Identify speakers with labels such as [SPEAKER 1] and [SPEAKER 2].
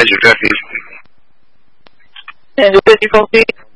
[SPEAKER 1] 开始这题。
[SPEAKER 2] 现在是difficulty